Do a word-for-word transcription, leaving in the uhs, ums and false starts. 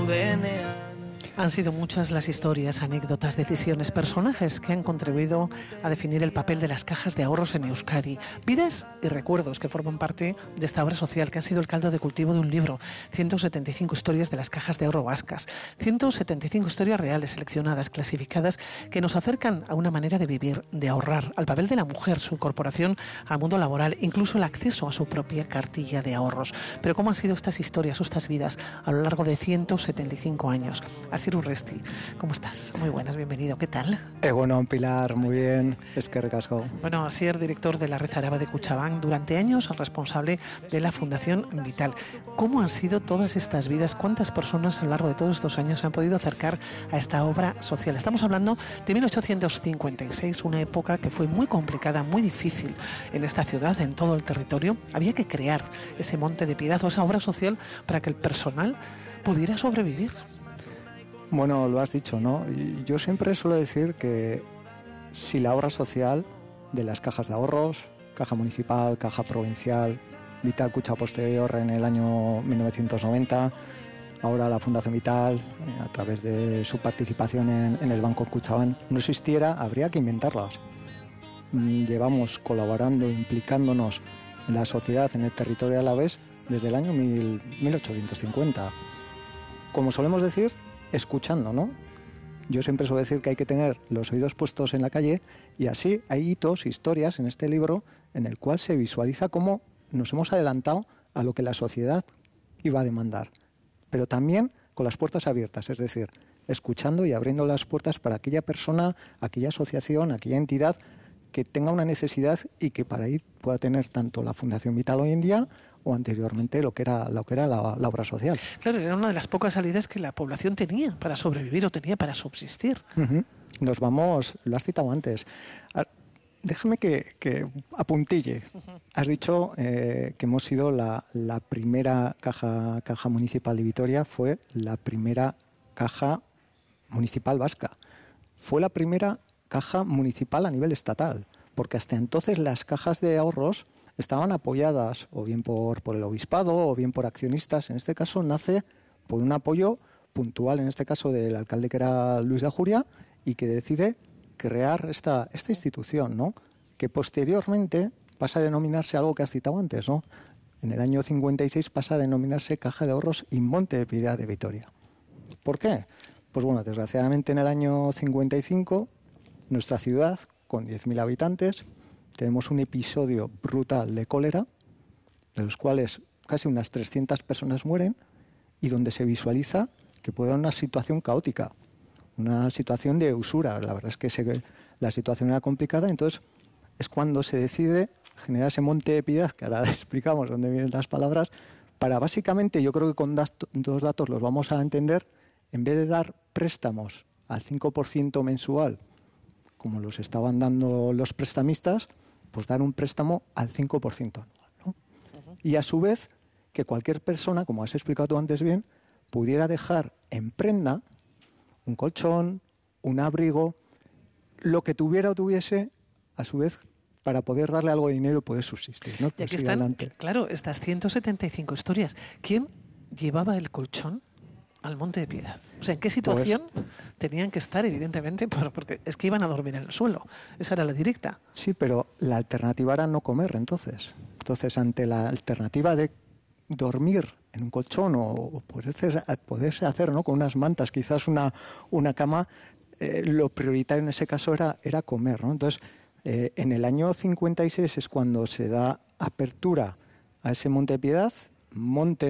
veneano. Han sido muchas las historias, anécdotas, decisiones, personajes que han contribuido a definir el papel de las cajas de ahorros en Euskadi. Vidas y recuerdos que forman parte de esta obra social que ha sido el caldo de cultivo de un libro. ciento setenta y cinco historias de las cajas de ahorro vascas. ciento setenta y cinco historias reales, seleccionadas, clasificadas, que nos acercan a una manera de vivir, de ahorrar, al papel de la mujer, su incorporación al mundo laboral, incluso el acceso a su propia cartilla de ahorros. Pero ¿cómo han sido estas historias o estas vidas a lo largo de ciento setenta y cinco años? Asier Urresti, ¿cómo estás? Muy buenas, bienvenido. ¿Qué tal? Eh, bueno, Pilar, muy bien. Es que recasco. Bueno, Asier, director de la Red Araba de Kutxabank, durante años responsable de la Fundación Vital. ¿Cómo han sido todas estas vidas? ¿Cuántas personas a lo largo de todos estos años se han podido acercar a esta obra social? Estamos hablando de mil ochocientos cincuenta y seis, una época que fue muy complicada, muy difícil en esta ciudad, en todo el territorio. Había que crear ese monte de piedad o esa obra social para que el personal pudiera sobrevivir. Bueno, lo has dicho, ¿no? Yo siempre suelo decir que si la obra social de las cajas de ahorros, caja municipal, caja provincial, Vital Kutxa Posterior en el año mil novecientos noventa, ahora la Fundación Vital, a través de su participación en, en el Banco Kutxabank, no existiera, habría que inventarlas. Llevamos colaborando, implicándonos en la sociedad, en el territorio alavés, desde el año mil, mil ochocientos cincuenta. Como solemos decir, escuchando, ¿no? Yo siempre suelo decir que hay que tener los oídos puestos en la calle, y así hay hitos, historias en este libro en el cual se visualiza cómo nos hemos adelantado a lo que la sociedad iba a demandar, pero también con las puertas abiertas, es decir, escuchando y abriendo las puertas para aquella persona, aquella asociación, aquella entidad que tenga una necesidad y que para ahí pueda tener tanto la Fundación Vital hoy en día o anteriormente lo que era lo que era la, la obra social. Claro, era una de las pocas salidas que la población tenía para sobrevivir o tenía para subsistir. Uh-huh. Nos vamos, lo has citado antes. A, déjame que, que apuntille. Uh-huh. Has dicho eh, que hemos sido la, la primera caja, caja municipal de Vitoria, fue la primera caja municipal vasca. Fue la primera caja municipal a nivel estatal, porque hasta entonces las cajas de ahorros estaban apoyadas o bien por, por el obispado o bien por accionistas. En este caso nace por un apoyo puntual, en este caso del alcalde que era Luis de Ajuria, y que decide crear esta, esta institución, ¿no? Que posteriormente pasa a denominarse algo que has citado antes, ¿no? En el año cincuenta y seis pasa a denominarse Caja de Ahorros y Monte de Piedad de Vitoria. ¿Por qué? Pues bueno, desgraciadamente en el año cincuenta y cinco nuestra ciudad, con diez mil habitantes, tenemos un episodio brutal de cólera, de los cuales casi unas trescientas personas mueren, y donde se visualiza que puede haber una situación caótica, una situación de usura. La verdad es que se, la situación era complicada, entonces es cuando se decide generar ese monte de piedad, que ahora explicamos dónde vienen las palabras, para básicamente, yo creo que con dat- dos datos los vamos a entender, en vez de dar préstamos al cinco por ciento mensual, como los estaban dando los prestamistas, pues dar un préstamo al cinco por ciento anual, ¿no? Uh-huh. Y a su vez, que cualquier persona, como has explicado tú antes bien, pudiera dejar en prenda un colchón, un abrigo, lo que tuviera o tuviese, a su vez, para poder darle algo de dinero y poder subsistir, ¿no? Y aquí están, adelante. Claro, estas ciento setenta y cinco historias. ¿Quién llevaba el colchón al Monte de Piedad? O sea, ¿en qué situación pues, tenían que estar, evidentemente? Porque es que iban a dormir en el suelo. Esa era la directa. Sí, pero la alternativa era no comer, entonces. Entonces, ante la alternativa de dormir en un colchón o poderse, poderse hacer, ¿no?, con unas mantas, quizás una, una cama, eh, lo prioritario en ese caso era, era comer, ¿no? Entonces, eh, en el año cincuenta y seis es cuando se da apertura a ese Monte de Piedad, monte